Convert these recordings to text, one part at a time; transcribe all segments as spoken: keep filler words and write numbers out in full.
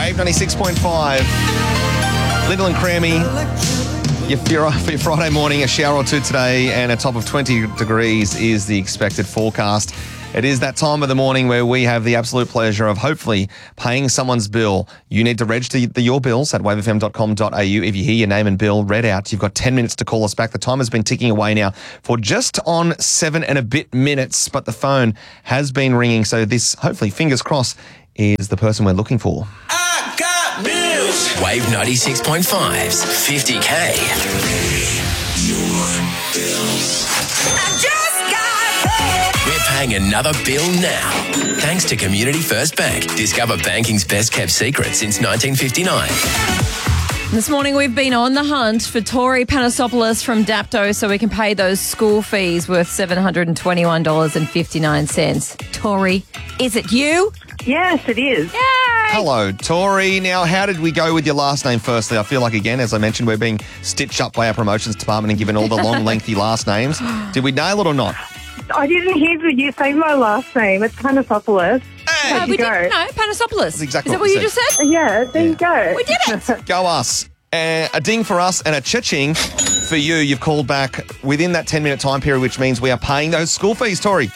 Wave ninety-six point five. Little and Crammy. Your, for your Friday morning, a shower or two today and a top of twenty degrees is the expected forecast. It is that time of the morning where we have the absolute pleasure of hopefully paying someone's bill. You need to register the, your bills at wave f m dot com dot a u. If you hear your name and bill read out, you've got ten minutes to call us back. The time has been ticking away now for just on seven and a bit minutes, but the phone has been ringing. So this, hopefully, fingers crossed, is the person we're looking for. I got bills. Wave ninety-six point five's fifty K. Your bills. I just got paid. We're paying another bill now. Thanks to Community First Bank. Discover banking's best kept secret since nineteen fifty-nine. This morning we've been on the hunt for Tori Panasopoulos from Dapto so we can pay those school fees worth seven hundred twenty-one dollars and fifty-nine cents. Tori, is it you? Yes, it is. Yay! Hello, Tori. Now, how did we go with your last name firstly? I feel like, again, as I mentioned, we're being stitched up by our promotions department and given all the long, lengthy last names. Did we nail it or not? I didn't hear you say my last name. It's Panasopoulos. Hey! Uh, you we go. didn't know. Panasopoulos. That's exactly is that what what we you said. just said? Yeah, there you go. We did it. Go us. Uh, a ding for us and a cha-ching for you. You've called back within that ten-minute time period, which means we are paying those school fees, Tori.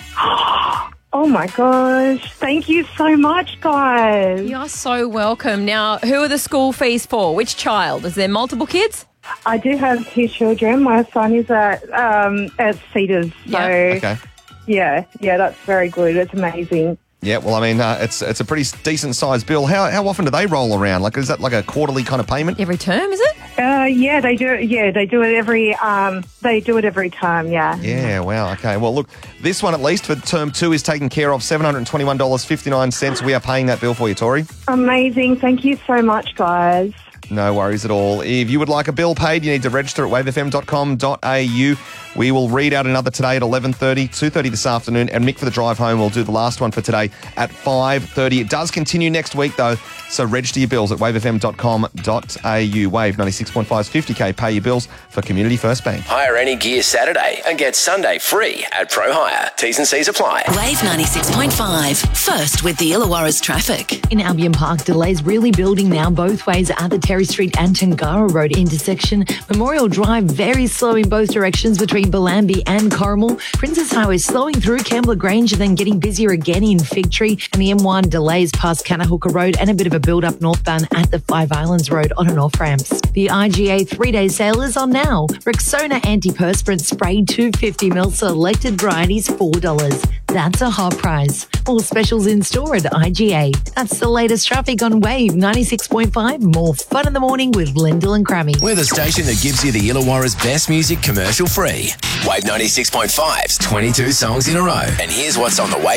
Oh, my gosh. Thank you so much, guys. You're so welcome. Now, who are the school fees for? Which child? Is there multiple kids? I do have two children. My son is at um, at Cedars. So, Yeah. Okay. yeah, yeah, that's very good. It's amazing. Yeah, well, I mean, uh, it's it's a pretty decent-sized bill. How how often do they roll around? Like, is that like a quarterly kind of payment? Every term, is it? Uh, yeah, they do. Yeah, they do it every. Um, they do it every time. Yeah. Yeah, wow, okay. Well, look, this one at least for term two is taken care of, seven hundred twenty-one dollars and fifty-nine cents. We are paying that bill for you, Tori. Amazing. Thank you so much, guys. No worries at all. If you would like a bill paid, you need to register at wave f m dot com dot a u. We will read out another today at eleven thirty, two thirty this afternoon, and Mick for the drive home will do the last one for today at five thirty. It does continue next week, though, so register your bills at wave f m dot com dot a u. Wave ninety-six point five's fifty K. Pay your bills for Community First Bank. Hire any gear Saturday and get Sunday free at Pro Hire. T's and C's apply. Wave ninety-six point five. First with the Illawarra's traffic. In Albion Park, delays really building now both ways at the Terry Street and Tangara Road intersection. Memorial Drive very slow in both directions between Bellambi and Corrimal. Princess Highway slowing through Campbell Grange and then getting busier again in Fig Tree. And the M one delays past Canahooka Road and a bit of a build-up northbound at the Five Islands Road on and off ramps. The I G A three-day sale is on now. Rexona antiperspirant spray two hundred fifty mil selected varieties four dollars. That's a hot price. All specials in store at I G A. That's the latest traffic on Wave ninety-six point five. More fun in the morning with Lyndall and Crammy. We're the station that gives you the Illawarra's best music commercial free. Wave ninety-six point five's twenty-two songs in a row. And here's what's on the Wave